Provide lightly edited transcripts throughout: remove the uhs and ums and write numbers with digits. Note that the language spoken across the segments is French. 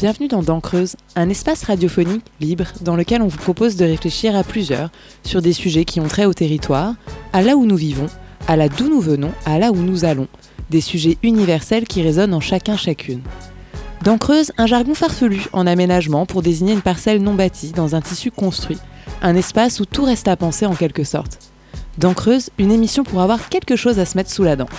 Bienvenue dans Dents Creuses, un espace radiophonique libre dans lequel on vous propose de réfléchir à plusieurs sur des sujets qui ont trait au territoire, à là où nous vivons, à là d'où nous venons, à là où nous allons. Des sujets universels qui résonnent en chacune. Dents Creuses, un jargon farfelu en aménagement pour désigner une parcelle non bâtie dans un tissu construit. Un espace où tout reste à penser en quelque sorte. Dents Creuses, une émission pour avoir quelque chose à se mettre sous la dent.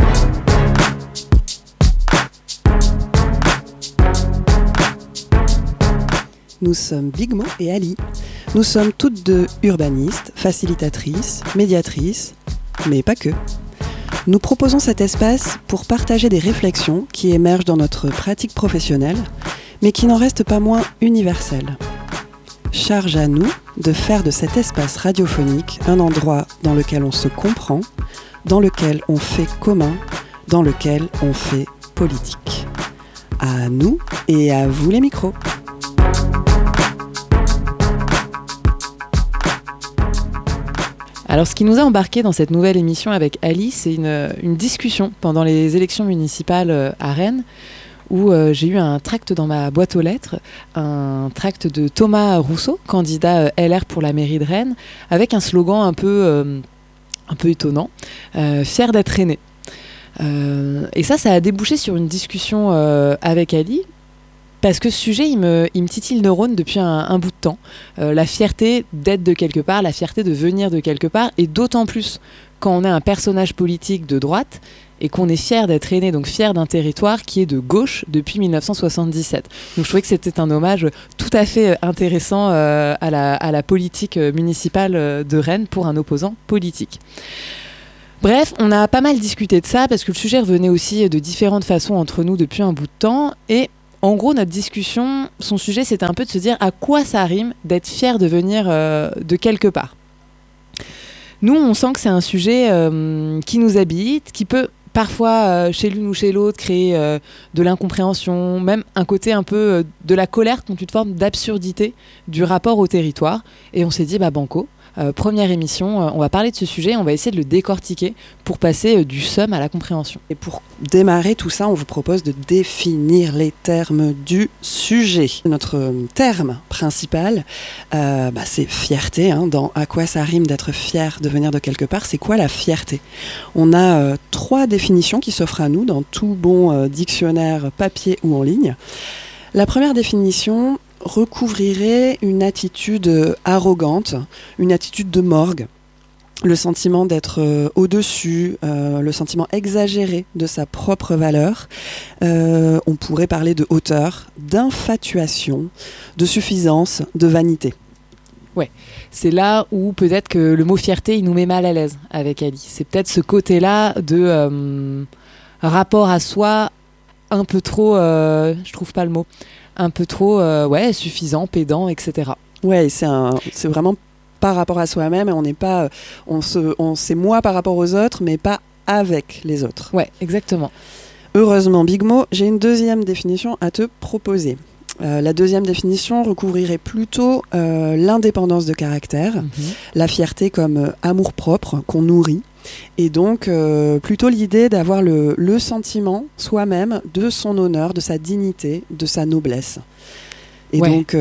Nous sommes Bigmo et Ali. Nous sommes toutes deux urbanistes, facilitatrices, médiatrices, mais pas que. Nous proposons cet espace pour partager des réflexions qui émergent dans notre pratique professionnelle, mais qui n'en restent pas moins universelles. Charge à nous de faire de cet espace radiophonique un endroit dans lequel on se comprend, dans lequel on fait commun, dans lequel on fait politique. À nous et à vous les micros. Alors, ce qui nous a embarqué dans cette nouvelle émission avec Ali, c'est une discussion pendant les élections municipales à Rennes, où j'ai eu un tract dans ma boîte aux lettres, un tract de Thomas Rousseau, candidat LR pour la mairie de Rennes, avec un slogan un peu étonnant, fier d'être rennais. Et ça a débouché sur une discussion avec Ali, parce que ce sujet, il me titille le neurone depuis un bout de temps. La fierté d'être de quelque part, la fierté de venir de quelque part, et d'autant plus quand on est un personnage politique de droite et qu'on est fier d'être rennais, donc fier d'un territoire qui est de gauche depuis 1977. Donc je trouvais que c'était un hommage tout à fait intéressant à la politique municipale de Rennes pour un opposant politique. Bref, on a pas mal discuté de ça parce que le sujet revenait aussi de différentes façons entre nous depuis un bout de temps, et en gros, notre discussion, son sujet, c'était un peu de se dire à quoi ça rime d'être fier de venir de quelque part. Nous, on sent que c'est un sujet qui nous habite, qui peut parfois, chez l'une ou chez l'autre, créer de l'incompréhension, même un côté un peu de la colère contre une forme d'absurdité du rapport au territoire. Et on s'est dit, banco. Première émission, on va parler de ce sujet, on va essayer de le décortiquer pour passer du seum à la compréhension. Et pour démarrer tout ça, on vous propose de définir les termes du sujet. Notre terme principal, c'est fierté. Dans à quoi ça rime d'être fier de venir de quelque part, c'est quoi la fierté ? On a 3 définitions qui s'offrent à nous dans tout bon dictionnaire papier ou en ligne. La première définition recouvrirait une attitude arrogante, une attitude de morgue, le sentiment d'être au-dessus, le sentiment exagéré de sa propre valeur. On pourrait parler de hauteur, d'infatuation, de suffisance, de vanité. Ouais, c'est là où peut-être que le mot fierté, il nous met mal à l'aise avec Ali. C'est peut-être ce côté-là de rapport à soi un peu trop, je trouve pas le mot, un peu trop suffisant, pédant, etc. Ouais, c'est vraiment par rapport à soi-même, et on n'est pas, c'est moi par rapport aux autres, mais pas avec les autres. Ouais, exactement. Heureusement, Bigmo, j'ai une deuxième définition à te proposer. La deuxième définition recouvrirait plutôt l'indépendance de caractère, la fierté comme amour-propre qu'on nourrit, et donc plutôt l'idée d'avoir le sentiment soi-même de son honneur, de sa dignité, de sa noblesse. Et donc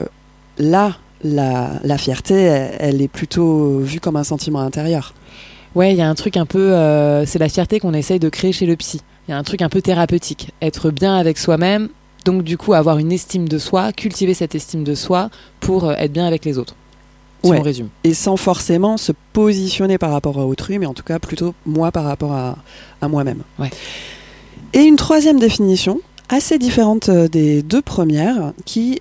là, la fierté, elle est plutôt vue comme un sentiment intérieur. Ouais, il y a un truc un peu, c'est la fierté qu'on essaye de créer chez le psy. Il y a un truc un peu thérapeutique, être bien avec soi-même. Donc du coup, avoir une estime de soi, cultiver cette estime de soi pour être bien avec les autres. Si on résume. Et sans forcément se positionner par rapport à autrui, mais en tout cas plutôt moi par rapport à moi-même. Ouais. Et une troisième définition, assez différente des 2 premières, qui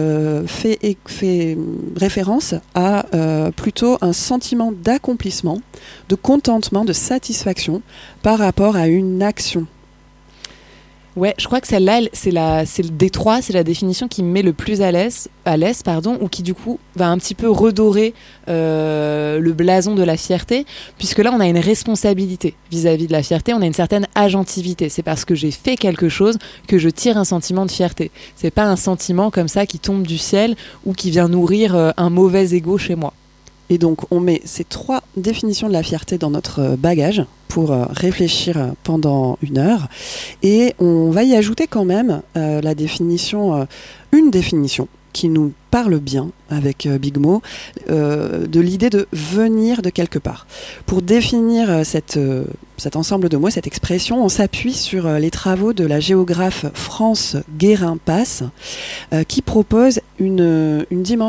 fait référence à plutôt un sentiment d'accomplissement, de contentement, de satisfaction par rapport à une action. Ouais, je crois que celle-là, des 3, c'est la définition qui me met le plus à l'aise, ou qui du coup va un petit peu redorer le blason de la fierté, puisque là on a une responsabilité vis-à-vis de la fierté, on a une certaine agentivité. C'est parce que j'ai fait quelque chose que je tire un sentiment de fierté. C'est pas un sentiment comme ça qui tombe du ciel ou qui vient nourrir un mauvais ego chez moi. Et donc, on met ces 3 définitions de la fierté dans notre bagage pour réfléchir pendant 1 heure. Et on va y ajouter quand même une définition qui nous parle bien avec Big Mo, de l'idée de venir de quelque part. Pour définir cet ensemble de mots, cette expression, on s'appuie sur les travaux de la géographe France Guérin-Passe, qui propose une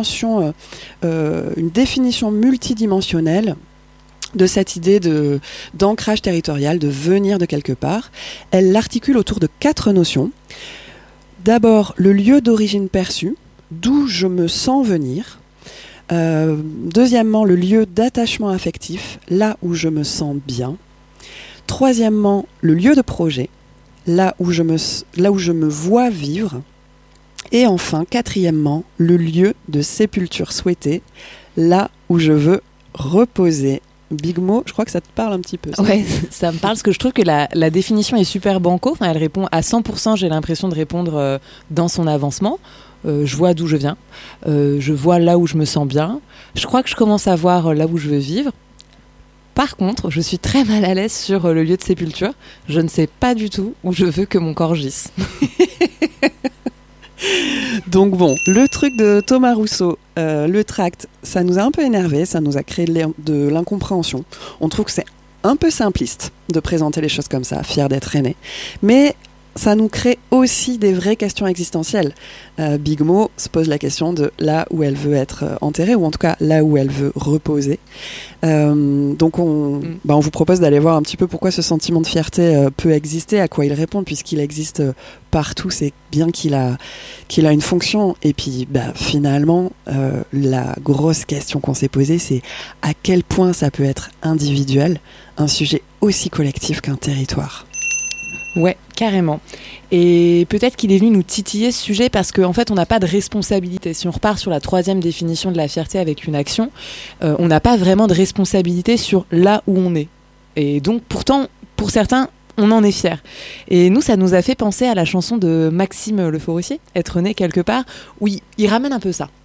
définition multidimensionnelle de cette idée d'ancrage territorial, de venir de quelque part. Elle l'articule autour de 4 notions. D'abord, le lieu d'origine perçue, d'où je me sens venir. Deuxièmement, le lieu d'attachement affectif, là où je me sens bien. Troisièmement, le lieu de projet, là où je me vois vivre. Et enfin, quatrièmement, le lieu de sépulture souhaité, là où je veux reposer. Big Mo, je crois que ça te parle un petit peu. Ouais, ça me parle parce que je trouve que la définition est super banco. Enfin, elle répond à 100%, j'ai l'impression de répondre dans son avancement. Je vois d'où je viens, je vois là où je me sens bien, je crois que je commence à voir là où je veux vivre. Par contre, je suis très mal à l'aise sur le lieu de sépulture. Je ne sais pas du tout où je veux que mon corps gisse. Donc bon, le truc de Thomas Rousseau, le tract, ça nous a un peu énervé, ça nous a créé de l'incompréhension. On trouve que c'est un peu simpliste de présenter les choses comme ça, fier d'être aîné. Mais ça nous crée aussi des vraies questions existentielles. Big Mo se pose la question de là où elle veut être enterrée, ou en tout cas là où elle veut reposer. Donc on vous propose d'aller voir un petit peu pourquoi ce sentiment de fierté peut exister, à quoi il répond, puisqu'il existe partout. C'est bien qu'il a une fonction. Et puis finalement, la grosse question qu'on s'est posée, c'est à quel point ça peut être individuel, un sujet aussi collectif qu'un territoire. Ouais, carrément. Et peut-être qu'il est venu nous titiller ce sujet parce qu'en fait, on n'a pas de responsabilité. Si on repart sur la 3e définition de la fierté avec une action, on n'a pas vraiment de responsabilité sur là où on est. Et donc, pourtant, pour certains, on en est fier. Et nous, ça nous a fait penser à la chanson de Maxime Le Forestier, Être né quelque part, où il ramène un peu ça.